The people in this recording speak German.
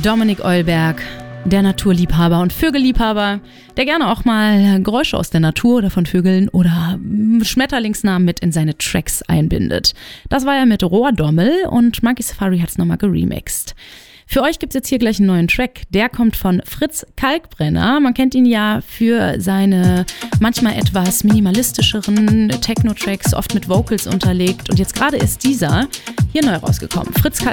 Dominik Eulberg, der Naturliebhaber und Vögelliebhaber, der gerne auch mal Geräusche aus der Natur oder von Vögeln oder Schmetterlingsnamen mit in seine Tracks einbindet. Das war ja mit Rohrdommel und Monkey Safari hat es nochmal geremixed. Für euch gibt's jetzt hier gleich einen neuen Track. Der kommt von Fritz Kalkbrenner. Man kennt ihn ja für seine manchmal etwas minimalistischeren Techno-Tracks, oft mit Vocals unterlegt. Und jetzt gerade ist dieser hier neu rausgekommen. Fritz Kalkbrenner.